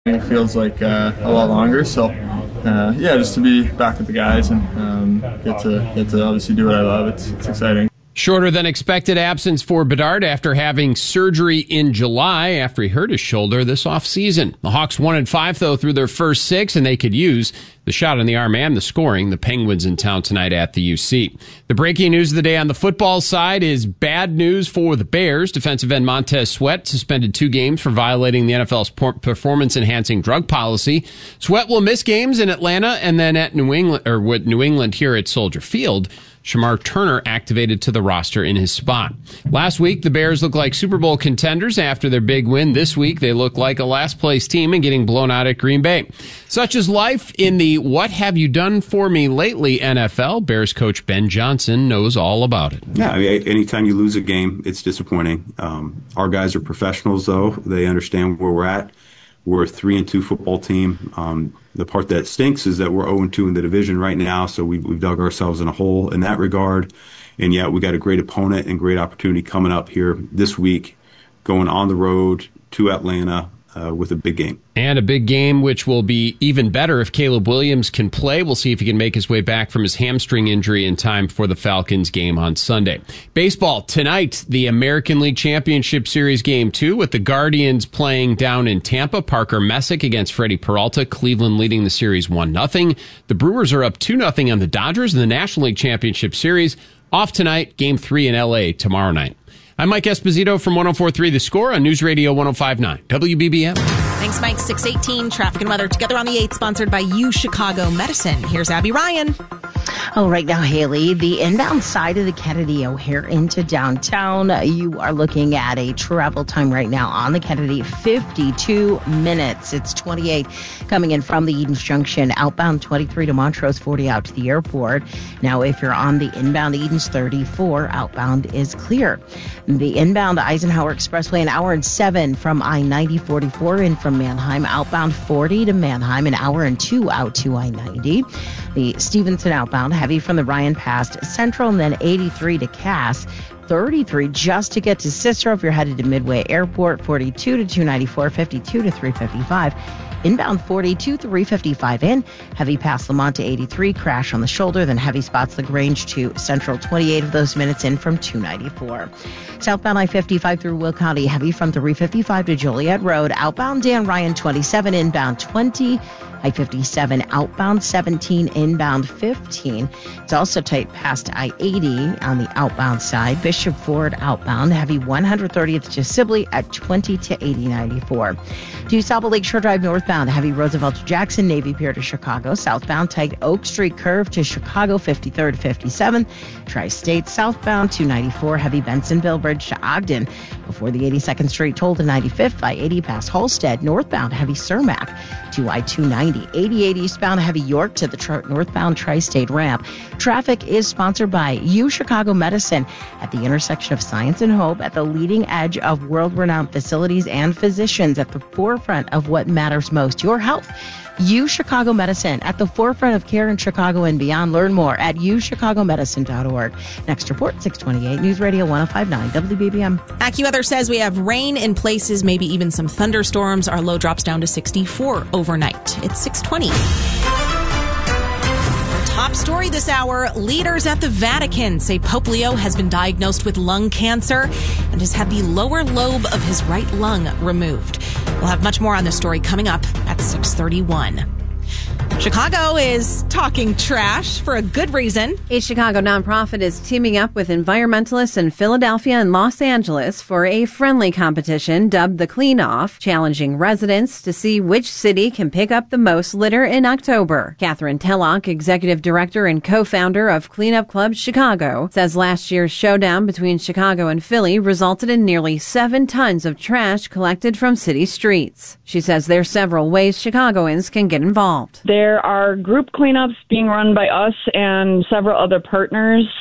It feels like a lot longer, so just to be back with the guys and get to obviously do what I love. It's exciting. Shorter than expected absence for Bedard after having surgery in July after he hurt his shoulder this offseason. The Hawks 1-5 though through their first 6, and they could use the shot in the arm and the scoring. The Penguins in town tonight at the UC. The breaking news of the day on the football side is bad news for the Bears. Defensive end Montez Sweat suspended 2 games for violating the NFL's performance-enhancing drug policy. Sweat will miss games in Atlanta and then at New England here at Soldier Field. Shamar Turner activated to the roster in his spot. Last week, the Bears looked like Super Bowl contenders after their big win. This week, they look like a last-place team and getting blown out at Green Bay. Such is life in the what have you done for me lately NFL. Bears coach Ben Johnson knows all about it. Yeah, I mean, anytime you lose a game, it's disappointing. Our guys are professionals, though. They understand where we're at. We're a 3-2 football team. The part that stinks is that we're 0-2 in the division right now, so we've dug ourselves in a hole in that regard. And yet we got a great opponent and great opportunity coming up here this week, going on the road to Atlanta with a big game. And a big game which will be even better if Caleb Williams can play. We'll see if he can make his way back from his hamstring injury in time for the Falcons game on Sunday. Baseball tonight, the American League Championship Series Game 2 with the Guardians playing down in Tampa. Parker Messick against Freddie Peralta. Cleveland leading the series 1-0. The Brewers are up 2-0 on the Dodgers in the National League Championship Series. Off tonight, Game 3 in L.A. tomorrow night. I'm Mike Esposito from 104.3 The Score on News Radio 105.9 WBBM. Thanks, Mike. 6:18 traffic and weather together on the 8th, sponsored by U Chicago Medicine. Here's Abby Ryan. Oh, right now, Haley, the inbound side of the Kennedy O'Hare into downtown, you are looking at a travel time right now on the Kennedy, 52 minutes. It's 28 coming in from the Edens Junction, outbound 23 to Montrose, 40 out to the airport. Now, if you're on the inbound Edens 34, outbound is clear. The inbound Eisenhower Expressway, an hour and 7 from I-90-44 in from Manheim, outbound 40 to Manheim, an hour and 2 out to I-90. The Stevenson outbound, heavy from the Ryan past Central, and then 83 to Cass. 33 just to get to Cicero if you're headed to Midway Airport. 42 to 294, 52 to 355. Inbound 42, 355 in. Heavy past Lamont to 83, crash on the shoulder, then heavy spots LaGrange to Central, 28 of those minutes in from 294. Southbound I-55 through Will County, heavy from 355 to Joliet Road. Outbound Dan Ryan 27, inbound 20. I-57 outbound 17, inbound 15. It's also tight past I-80 on the outbound side. Bishop Ford outbound, heavy 130th to Sibley at 20 to 8094. To Saddle Lakeshore Drive northbound, heavy Roosevelt to Jackson, Navy Pier to Chicago. Southbound tight Oak Street curve to Chicago, 53rd to 57. Tri-State southbound 294, heavy Bensonville Bridge to Ogden. Before the 82nd Street toll to 95th, I-80 past Halstead. Northbound heavy Cermak to I-290. 88 eastbound heavy York to the northbound Tri-State ramp. Traffic is sponsored by U Chicago Medicine at the intersection of science and hope, at the leading edge of world-renowned facilities and physicians, at the forefront of what matters most, your health. U Chicago Medicine, at the forefront of care in Chicago and beyond. Learn more at uchicago.medicine.org. Next report, 628 News Radio 105.9 WBBM. AccuWeather says we have rain in places, maybe even some thunderstorms. Our low drops down to 64 overnight. It's 620. Top story this hour, leaders at the Vatican say Pope Leo has been diagnosed with lung cancer and has had the lower lobe of his right lung removed. We'll have much more on this story coming up at 6:31. Chicago is talking trash for a good reason. A Chicago nonprofit is teaming up with environmentalists in Philadelphia and Los Angeles for a friendly competition dubbed the Clean Off, challenging residents to see which city can pick up the most litter in October. Catherine Tellock, executive director and co-founder of Cleanup Club Chicago, says last year's showdown between Chicago and Philly resulted in nearly 7 tons of trash collected from city streets. She says there are several ways Chicagoans can get involved. There are group cleanups being run by us and several other partners.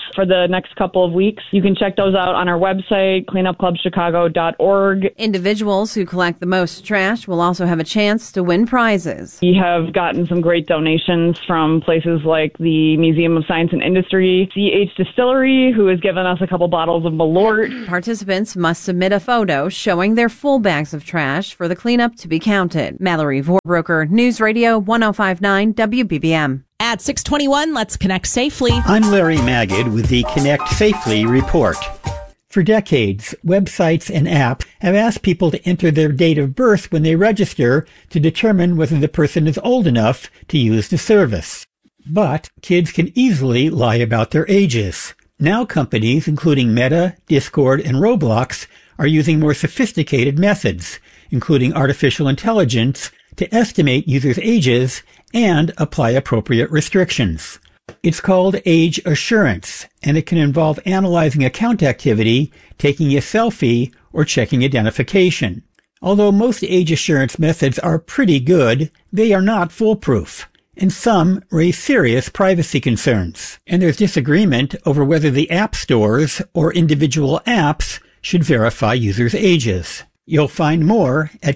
for the next couple of weeks. You can check those out on our website, cleanupclubchicago.org. Individuals who collect the most trash will also have a chance to win prizes. We have gotten some great donations from places like the Museum of Science and Industry, CH Distillery, who has given us a couple bottles of Malort. Participants must submit a photo showing their full bags of trash for the cleanup to be counted. Mallory Vorbroker, News Radio 105.9 WBBM. At 6:21, let's connect safely. I'm Larry Magid with the Connect Safely report. For decades, websites and apps have asked people to enter their date of birth when they register to determine whether the person is old enough to use the service. But kids can easily lie about their ages. Now companies, including Meta, Discord, and Roblox, are using more sophisticated methods, including artificial intelligence, to estimate users' ages and apply appropriate restrictions. It's called age assurance, and it can involve analyzing account activity, taking a selfie, or checking identification. Although most age assurance methods are pretty good, they are not foolproof, and some raise serious privacy concerns. And there's disagreement over whether the app stores or individual apps should verify users' ages. You'll find more at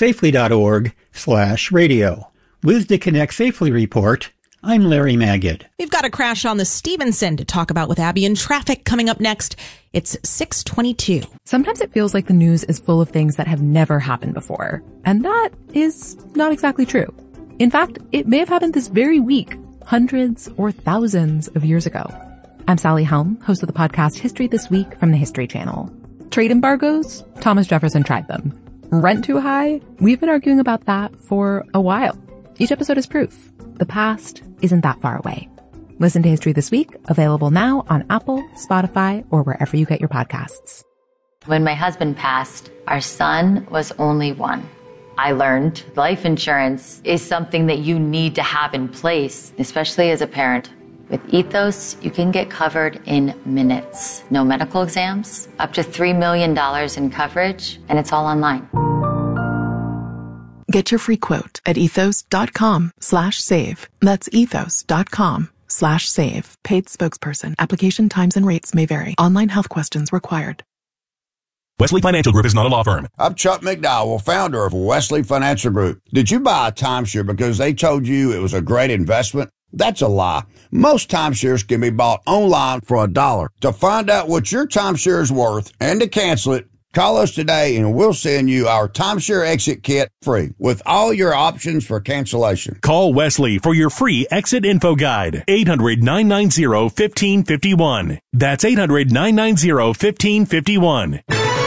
connectsafely.org/radio. With the Connect Safely report, I'm Larry Magid. We've got a crash on the Stevenson to talk about with Abby and traffic coming up next. It's 6:22. Sometimes it feels like the news is full of things that have never happened before. And that is not exactly true. In fact, it may have happened this very week, hundreds or thousands of years ago. I'm Sally Helm, host of the podcast History This Week from the History Channel. Trade embargoes? Thomas Jefferson tried them. Rent too high? We've been arguing about that for a while. Each episode is proof. The past isn't that far away. Listen to History This Week, available now on Apple, Spotify, or wherever you get your podcasts. When my husband passed, our son was only one. I learned life insurance is something that you need to have in place, especially as a parent. With Ethos, you can get covered in minutes. No medical exams, up to $3 million in coverage, and it's all online. Get your free quote at ethos.com/save. That's ethos.com/save. Paid spokesperson. Application times and rates may vary. Online health questions required. Wesley Financial Group is not a law firm. I'm Chuck McDowell, founder of Wesley Financial Group. Did you buy a timeshare because they told you it was a great investment? That's a lie. Most timeshares can be bought online for $1. To find out what your timeshare is worth and to cancel it, call us today and we'll send you our timeshare exit kit free with all your options for cancellation. Call Wesley for your free exit info guide. 800-990-1551. That's 800-990-1551.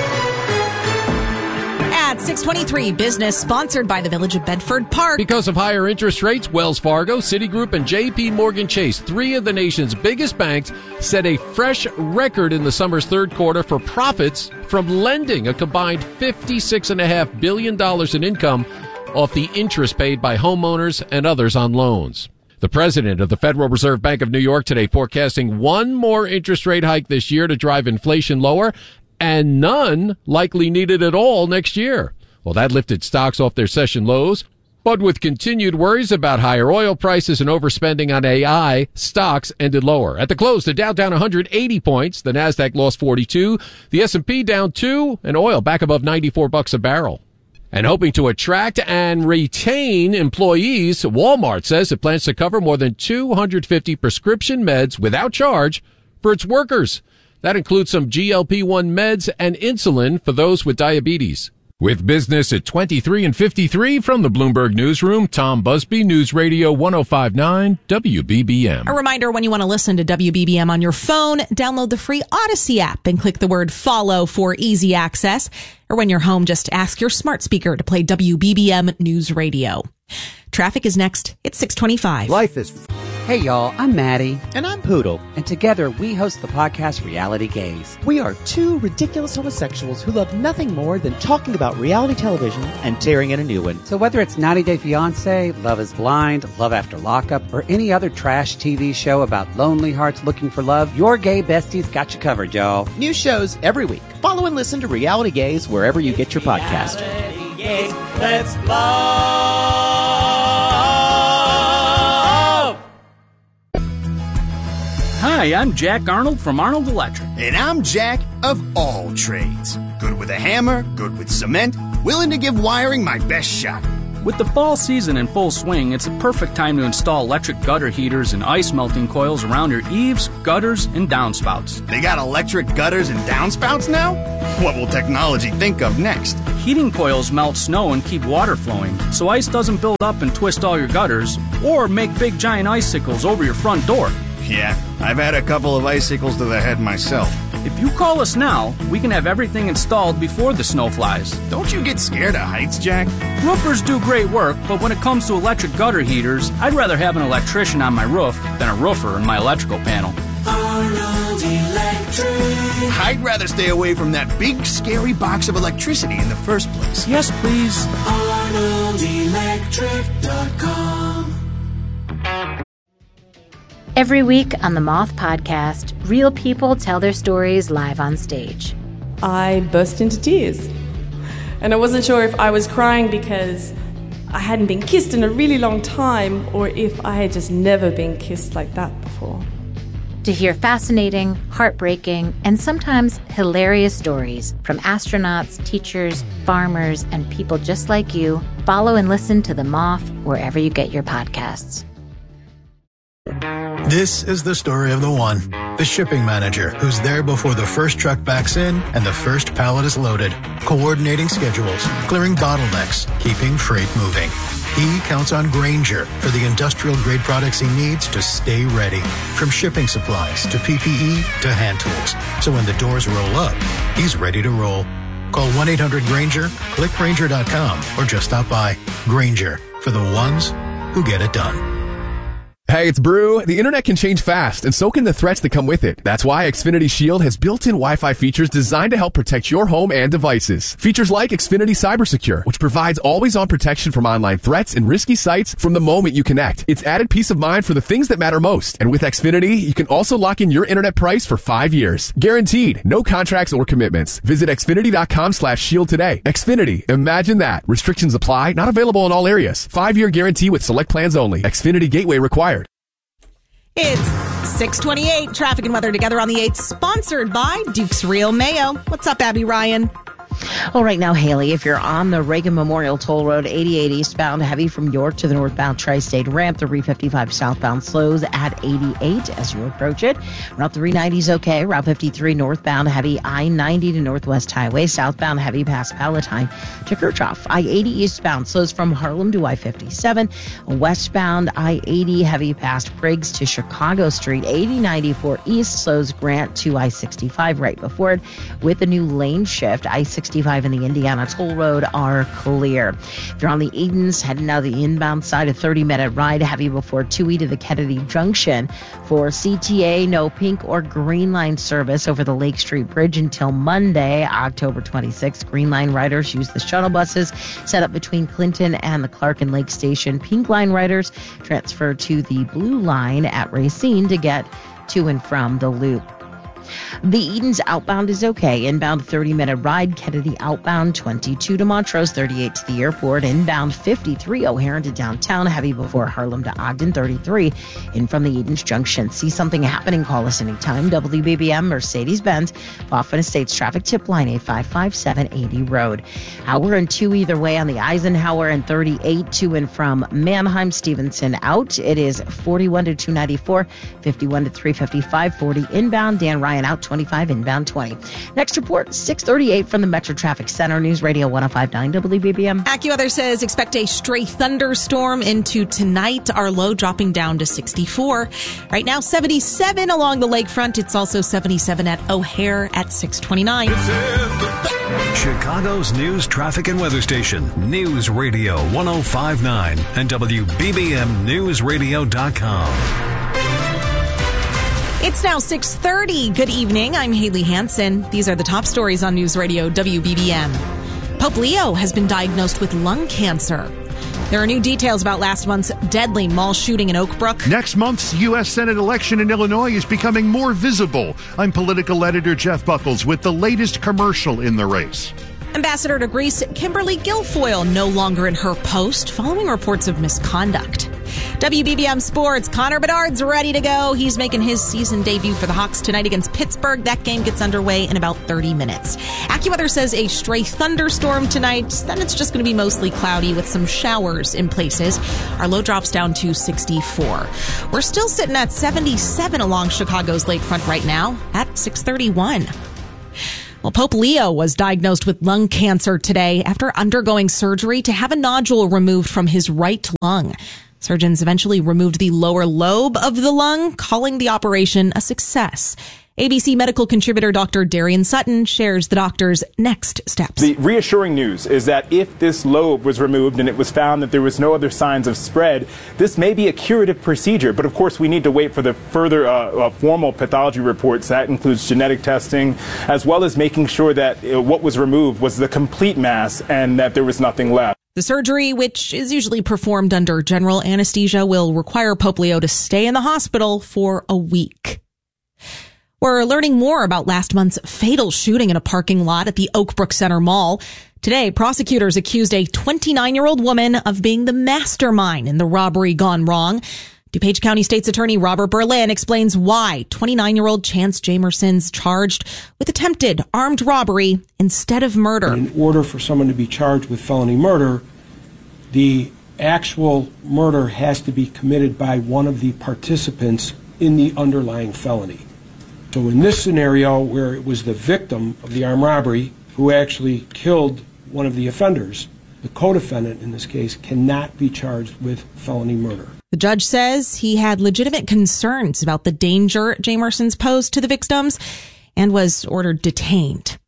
At 6:23, business sponsored by the Village of Bedford Park. Because of higher interest rates, Wells Fargo, Citigroup, and J.P. Morgan Chase, three of the nation's biggest banks, set a fresh record in the summer's third quarter for profits from lending, a combined $56.5 billion in income off the interest paid by homeowners and others on loans. The president of the Federal Reserve Bank of New York today forecasting one more interest rate hike this year to drive inflation lower, and none likely needed at all next year. Well, that lifted stocks off their session lows, but with continued worries about higher oil prices and overspending on AI, stocks ended lower. At the close, the Dow down 180 points, the Nasdaq lost 42, the S&P down 2, and oil back above $94 a barrel. And hoping to attract and retain employees, Walmart says it plans to cover more than 250 prescription meds without charge for its workers. That includes some GLP-1 meds and insulin for those with diabetes. With business at 23 and 53 from the Bloomberg Newsroom, Tom Busby, News Radio 105.9 WBBM. A reminder, when you want to listen to WBBM on your phone, download the free Odyssey app and click the word follow for easy access. Or when you're home, just ask your smart speaker to play WBBM News Radio. Traffic is next. It's 6:25. Life is... Hey, y'all, I'm Maddie. And I'm Poodle. And together, we host the podcast Reality Gaze. We are two ridiculous homosexuals who love nothing more than talking about reality television and tearing in a new one. So whether it's 90 Day Fiancé, Love is Blind, Love After Lockup, or any other trash TV show about lonely hearts looking for love, your gay besties got you covered, y'all. New shows every week. Follow and listen to Reality Gaze wherever you get your podcast. Reality Gaze, let's love. Hi, Hi, I'm Jack Arnold from Arnold Electric. And I'm Jack of all trades. Good with a hammer, good with cement, willing to give wiring my best shot. With the fall season in full swing, it's a perfect time to install electric gutter heaters and ice melting coils around your eaves, gutters, and downspouts. They got electric gutters and downspouts now? What will technology think of next? Heating coils melt snow and keep water flowing, so ice doesn't build up and twist all your gutters, or make big giant icicles over your front door. Yeah, I've had a couple of icicles to the head myself. If you call us now, we can have everything installed before the snow flies. Don't you get scared of heights, Jack? Roofers do great work, but when it comes to electric gutter heaters, I'd rather have an electrician on my roof than a roofer in my electrical panel. Arnold Electric. I'd rather stay away from that big, scary box of electricity in the first place. Yes, please. ArnoldElectric.com. Every week on the Moth Podcast, real people tell their stories live on stage. I burst into tears. And I wasn't sure if I was crying because I hadn't been kissed in a really long time or if I had just never been kissed like that before. To hear fascinating, heartbreaking, and sometimes hilarious stories from astronauts, teachers, farmers, and people just like you, follow and listen to The Moth wherever you get your podcasts. This is the story of the one, the shipping manager who's there before the first truck backs in and the first pallet is loaded, coordinating schedules, clearing bottlenecks, keeping freight moving. He counts on Grainger for the industrial-grade products he needs to stay ready, from shipping supplies to PPE to hand tools. So when the doors roll up, he's ready to roll. Call 1-800-GRAINGER, click Grainger.com, or just stop by. Grainger, for the ones who get it done. Hey, it's Brew. The internet can change fast, and so can the threats that come with it. That's why Xfinity Shield has built-in Wi-Fi features designed to help protect your home and devices. Features like Xfinity CyberSecure, which provides always-on protection from online threats and risky sites from the moment you connect. It's added peace of mind for the things that matter most. And with Xfinity, you can also lock in your internet price for 5 years. Guaranteed. No contracts or commitments. Visit Xfinity.com/shield today. Xfinity. Imagine that. Restrictions apply. Not available in all areas. 5-year guarantee with select plans only. Xfinity Gateway required. It's 6:28. Traffic and weather together on the 8th, sponsored by Duke's Real Mayo. What's up, Abby Ryan? Well, right now, Haley, if you're on the Reagan Memorial Toll Road, 88 eastbound, heavy from York to the northbound Tri-State ramp. The 355 southbound slows at 88 as you approach it. Route 390 is okay. Route 53 northbound, heavy. I-90 to Northwest Highway. Southbound, heavy past Palatine to Kirchhoff. I-80 eastbound slows from Harlem to I-57. Westbound, I-80 heavy past Briggs to Chicago Street. 80-94 east slows Grant to I-65 right before it with a new lane shift. I-65 and the Indiana Toll Road are clear. If you're on the Edens, heading out the inbound side, a 30-minute ride, heavy before 2E to the Kennedy Junction. For CTA, no pink or green line service over the Lake Street Bridge until Monday, October 26th. Green line riders use the shuttle buses set up between Clinton and the Clark and Lake Station. Pink line riders transfer to the blue line at Racine to get to and from the loop. The Edens outbound is okay. Inbound 30-minute ride. Kennedy outbound 22 to Montrose, 38 to the airport. Inbound 53 O'Hare to downtown. Heavy before Harlem to Ogden, 33 in from the Edens Junction. See something happening? Call us anytime. WBBM Mercedes-Benz Baughman Estates traffic tip line 855-780 Road. Hour and 2 either way on the Eisenhower and 38 to and from Mannheim. Stevenson out. It is 41 to 294, 51 to 355, 40 inbound. Dan Ryan out 25, inbound 20. Next report, 6:38 from the Metro Traffic Center. News Radio 105.9 WBBM. AccuWeather says expect a stray thunderstorm into tonight. Our low dropping down to 64. Right now, 77 along the lakefront. It's also 77 at O'Hare at 6:29. Chicago's news, traffic, and weather station. News Radio 105.9 and WBBMNewsRadio.com. It's now 6:30. Good evening. I'm Haley Hansen. These are the top stories on News Radio WBBM. Pope Leo has been diagnosed with lung cancer. There are new details about last month's deadly mall shooting in Oak Brook. Next month's U.S. Senate election in Illinois is becoming more visible. I'm political editor Jeff Buckles with the latest commercial in the race. Ambassador to Greece Kimberly Guilfoyle no longer in her post following reports of misconduct. WBBM Sports, Connor Bedard's ready to go. He's making his season debut for the Hawks tonight against Pittsburgh. That game gets underway in about 30 minutes. AccuWeather says a stray thunderstorm tonight. Then it's just going to be mostly cloudy with some showers in places. Our low drops down to 64. We're still sitting at 77 along Chicago's lakefront right now at 631. Well, Pope Leo was diagnosed with lung cancer today after undergoing surgery to have a nodule removed from his right lung. Surgeons eventually removed the lower lobe of the lung, calling the operation a success. ABC medical contributor Dr. Darian Sutton shares the doctor's next steps. The reassuring news is that if this lobe was removed and it was found that there was no other signs of spread, this may be a curative procedure. But of course, we need to wait for the further formal pathology reports. That includes genetic testing, as well as making sure that what was removed was the complete mass and that there was nothing left. The surgery, which is usually performed under general anesthesia, will require Pope Leo to stay in the hospital for a week. We're learning more about last month's fatal shooting in a parking lot at the Oakbrook Center Mall. Today, prosecutors accused a 29-year-old woman of being the mastermind in the robbery gone wrong. DuPage County State's Attorney Robert Berlin explains why 29-year-old Chance Jamerson's charged with attempted armed robbery instead of murder. In order for someone to be charged with felony murder, the actual murder has to be committed by one of the participants in the underlying felony. So in this scenario, where it was the victim of the armed robbery who actually killed one of the offenders, the co-defendant in this case cannot be charged with felony murder. The judge says he had legitimate concerns about the danger Jamerson's posed to the victims and was ordered detained.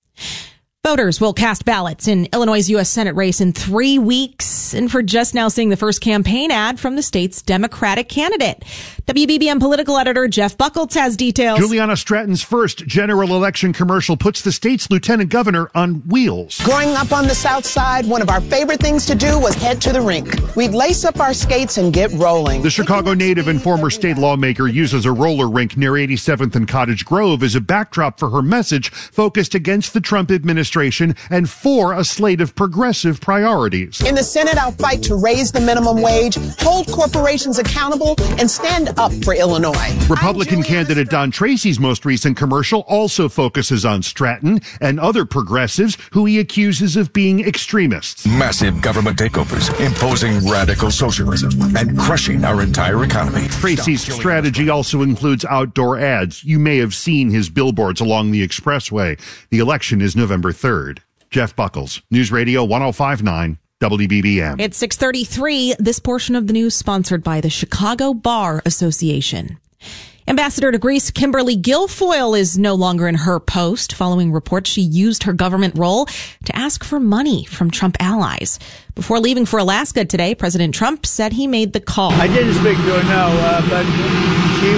Voters will cast ballots in Illinois' U.S. Senate race in 3 weeks, and for just now seeing the first campaign ad from the state's Democratic candidate. WBBM political editor Jeff Buckles has details. Juliana Stratton's first general election commercial puts the state's lieutenant governor on wheels. Growing up on the South Side, one of our favorite things to do was head to the rink. We'd lace up our skates and get rolling. The Chicago native and former state lawmaker uses a roller rink near 87th and Cottage Grove as a backdrop for her message focused against the Trump administration and for a slate of progressive priorities. In the Senate, I'll fight to raise the minimum wage, hold corporations accountable, and stand up for Illinois. Republican candidate Don Tracy's most recent commercial also focuses on Stratton and other progressives who he accuses of being extremists. Massive government takeovers, imposing radical socialism, and crushing our entire economy. Tracy's strategy also includes outdoor ads. You may have seen his billboards along the expressway. The election is November 3rd. Jeff Buckles, News Radio 105.9 WBBM. It's 6:33. This portion of the news sponsored by the Chicago Bar Association. Ambassador to Greece Kimberly Guilfoyle is no longer in her post following reports she used her government role to ask for money from Trump allies. Before leaving for Alaska today, President Trump said he made the call. I didn't speak to her, no, but she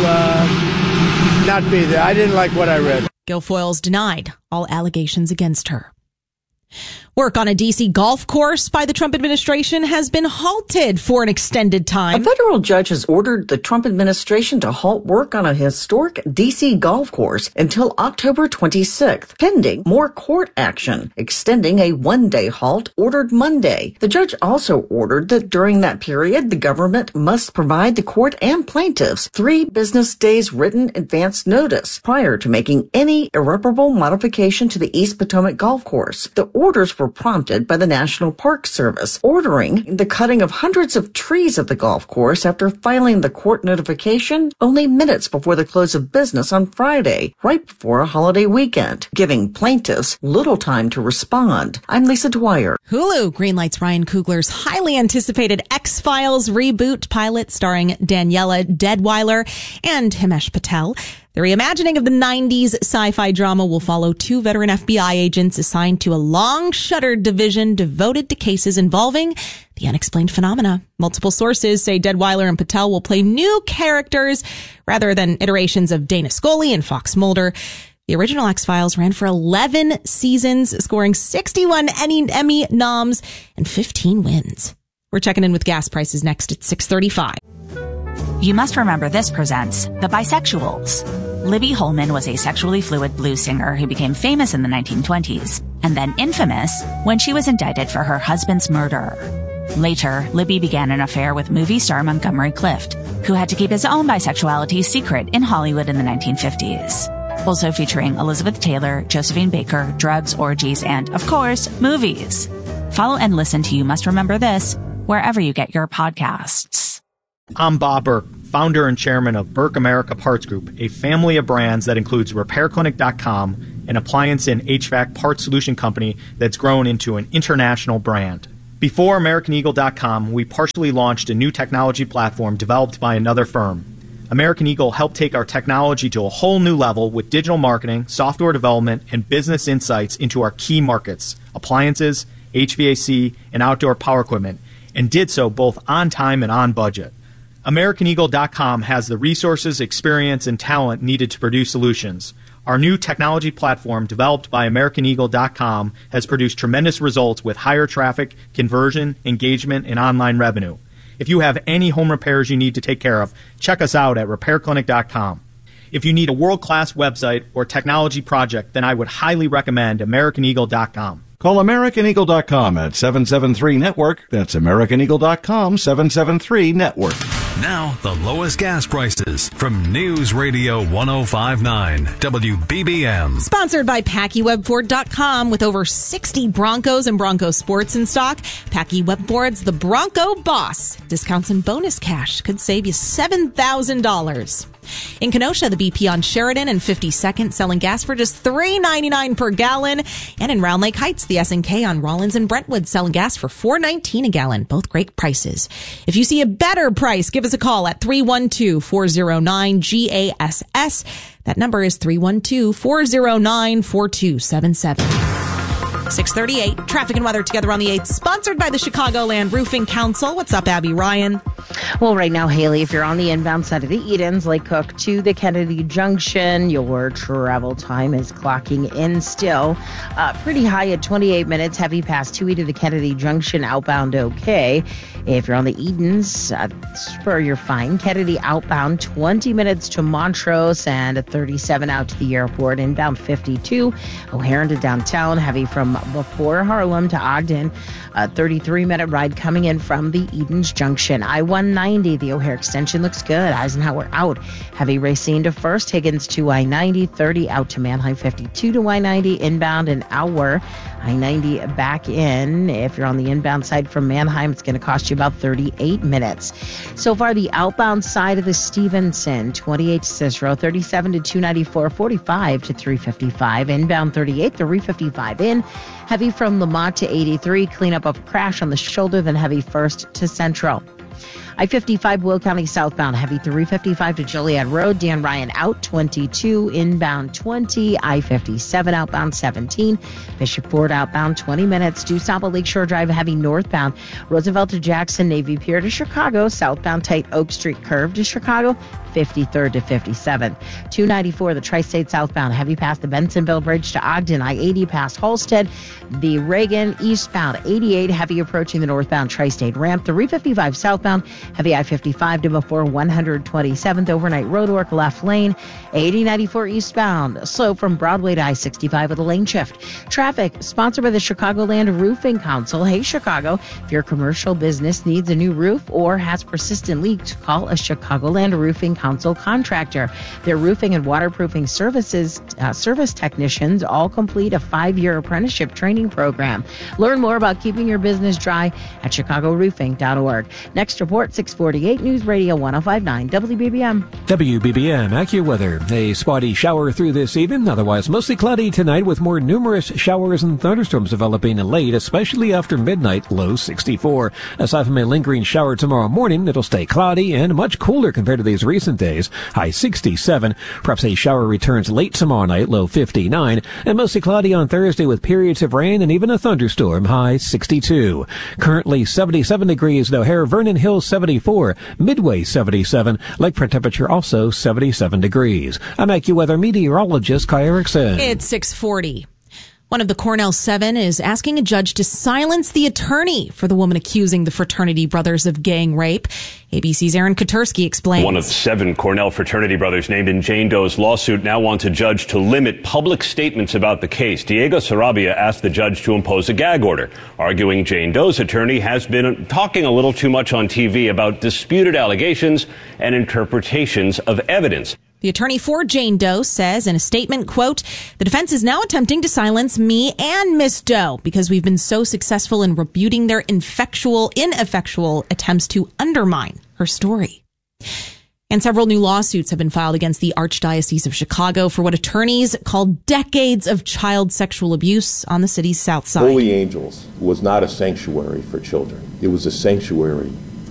will not be there. I didn't like what I read. Guilfoyle's denied all allegations against her. Work on a D.C. golf course by the Trump administration has been halted for an extended time. A federal judge has ordered the Trump administration to halt work on a historic D.C. golf course until October 26th, pending more court action, extending a one-day halt ordered Monday. The judge also ordered that during that period, the government must provide the court and plaintiffs 3 business days written advance notice prior to making any irreparable modification to the East Potomac golf course. The orders were prompted by the National Park Service, ordering the cutting of hundreds of trees at the golf course after filing the court notification only minutes before the close of business on Friday, right before a holiday weekend, giving plaintiffs little time to respond. I'm Lisa Dwyer. Hulu greenlights Ryan Coogler's highly anticipated X-Files reboot pilot starring Daniela Deadwyler and Himesh Patel. The reimagining of the 90s sci-fi drama will follow 2 veteran FBI agents assigned to a long-shuttered division devoted to cases involving the unexplained phenomena. Multiple sources say Deadwyler and Patel will play new characters rather than iterations of Dana Scully and Fox Mulder. The original X-Files ran for 11 seasons, scoring 61 Emmy noms and 15 wins. We're checking in with gas prices next at 6:35. You must remember this presents The Bisexuals. Libby Holman was a sexually fluid blues singer who became famous in the 1920s and then infamous when she was indicted for her husband's murder. Later, Libby began an affair with movie star Montgomery Clift, who had to keep his own bisexuality secret in Hollywood in the 1950s. Also featuring Elizabeth Taylor, Josephine Baker, drugs, orgies, and, of course, movies. Follow and listen to You Must Remember This wherever you get your podcasts. I'm Bob Burke, founder and chairman of Burke America Parts Group, a family of brands that includes RepairClinic.com, an appliance and HVAC parts solution company that's grown into an international brand. Before AmericanEagle.com, we partially launched a new technology platform developed by another firm. American Eagle helped take our technology to a whole new level with digital marketing, software development, and business insights into our key markets, appliances, HVAC, and outdoor power equipment, and did so both on time and on budget. AmericanEagle.com has the resources, experience, and talent needed to produce solutions. Our new technology platform, developed by AmericanEagle.com, has produced tremendous results with higher traffic, conversion, engagement, and online revenue. If you have any home repairs you need to take care of, check us out at RepairClinic.com. If you need a world-class website or technology project, then I would highly recommend AmericanEagle.com. Call AmericanEagle.com at 773-NETWORK. That's AmericanEagle.com, 773-NETWORK. Now, the lowest gas prices from News Radio 1059 WBBM. Sponsored by PackyWebFord.com. With over 60 Broncos and Bronco sports in stock, Packy Web Ford's the Bronco Boss. Discounts and bonus cash could save you $7,000. In Kenosha, the BP on Sheridan and 52nd selling gas for just $3.99 per gallon. And in Round Lake Heights, the S&K on Rollins and Brentwood selling gas for $4.19 a gallon. Both great prices. If you see a better price, give us a call at 312-409-GASS. That number is 312-409-4277. 6:38. Traffic and weather together on the 8th. Sponsored by the Chicagoland Roofing Council. What's up, Abby Ryan? Well, right now, Haley, if you're on the inbound side of the Edens, Lake Cook to the Kennedy Junction, your travel time is clocking in still. Pretty high at 28 minutes. Heavy past 2E to the Kennedy Junction, outbound okay. If you're on the Edens, Spur, you're fine. Kennedy outbound 20 minutes to Montrose and a 37 out to the airport. Inbound 52. O'Hare to downtown. Heavy from before Harlem to Ogden. A 33-minute ride coming in from the Edens Junction. I-190, the O'Hare extension looks good. Eisenhower out. Heavy Racine to First. Higgins to I-90. 30 out to Manheim. 52 to I-90. Inbound an hour. I-90 back in. If you're on the inbound side from Manheim, it's going to cost you about 38 minutes. So far, the outbound side of the Stevenson, 28 to Cicero, 37 to 294, 45 to 355. Inbound 38, 355 in. Heavy from Lamont to 83. Cleanup of a crash on the shoulder, then heavy first to Central. I-55 Will County southbound, heavy 355 to Joliet Road. Dan Ryan out, 22. Inbound 20. I-57 outbound 17. Bishop Ford outbound 20 minutes. Due south of Lakeshore Drive, heavy northbound. Roosevelt to Jackson, Navy Pier to Chicago. Southbound tight Oak Street curve to Chicago. 53rd to 57. 294, the Tri-State southbound, heavy past the Bensonville Bridge to Ogden. I-80 past Halstead. The Reagan eastbound, 88, heavy approaching the northbound Tri-State ramp. 355 southbound, heavy I-55 to before 127th overnight roadwork left lane. 8094 eastbound, slow from Broadway to I-65 with a lane shift. Traffic sponsored by the Chicagoland Roofing Council. Hey, Chicago, if your commercial business needs a new roof or has persistent leaks, call a Chicagoland Roofing Council contractor. Their roofing and waterproofing services, service technicians all complete a 5-year apprenticeship training program. Learn more about keeping your business dry at chicagoroofing.org. Next report, 648 News Radio 1059 WBBM. WBBM AccuWeather. A spotty shower through this evening, otherwise mostly cloudy tonight with more numerous showers and thunderstorms developing late, especially after midnight, low 64. Aside from a lingering shower tomorrow morning, it'll stay cloudy and much cooler compared to these recent days, high 67. Perhaps a shower returns late tomorrow night, low 59. And mostly cloudy on Thursday with periods of rain and even a thunderstorm, high 62. Currently 77 degrees at O'Hare, Vernon Hills 74, Midway 77, lakefront temperature also 77 degrees. I'm AccuWeather meteorologist Kai Erickson. It's 6:40. One of the Cornell Seven is asking a judge to silence the attorney for the woman accusing the fraternity brothers of gang rape. ABC's Aaron Katersky explains. One of 7 Cornell fraternity brothers named in Jane Doe's lawsuit now wants a judge to limit public statements about the case. Diego Sarabia asked the judge to impose a gag order, arguing Jane Doe's attorney has been talking a little too much on TV about disputed allegations and interpretations of evidence. The attorney for Jane Doe says in a statement, quote, "The defense is now attempting to silence me and Miss Doe because we've been so successful in rebuting their ineffectual attempts to undermine her story." And several new lawsuits have been filed against the Archdiocese of Chicago for what attorneys call decades of child sexual abuse on the city's south side. Holy Angels was not a sanctuary for children. It was a sanctuary